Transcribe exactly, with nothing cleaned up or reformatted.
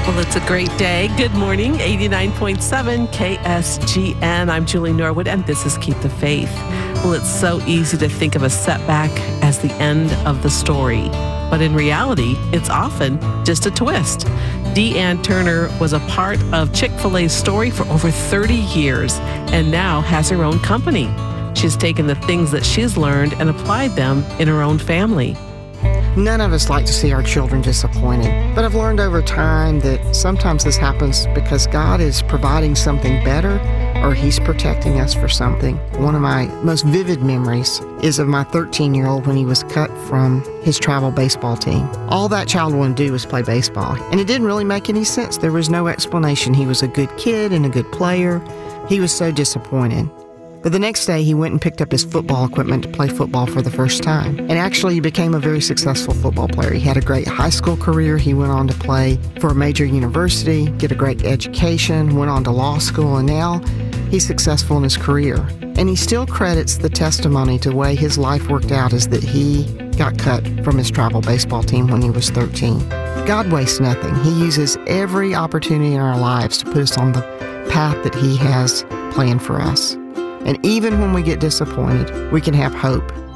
Well, it's a great day. Good morning, eighty-nine point seven K S G N. I'm Julie Norwood, and this is Keep the Faith. Well, it's so easy to think of a setback as the end of the story, but in reality, it's often just a twist. Deanne Turner was a part of Chick-fil-A's story for over thirty years and now has her own company. She's taken the things that she's learned and applied them in her own family. None of us like to see our children disappointed, but I've learned over time that sometimes this happens because God is providing something better or He's protecting us for something. One of my most vivid memories is of my thirteen-year-old when he was cut from his travel baseball team. All that child wanted to do was play baseball, and it didn't really make any sense. There was no explanation. He was a good kid and a good player. He was so disappointed. But the next day, he went and picked up his football equipment to play football for the first time. And actually, he became a very successful football player. He had a great high school career. He went on to play for a major university, get a great education, went on to law school, and now he's successful in his career. And he still credits the testimony to the way his life worked out is that he got cut from his travel baseball team when he was thirteen. God wastes nothing. He uses every opportunity in our lives to put us on the path that He has planned for us. And even when we get disappointed, we can have hope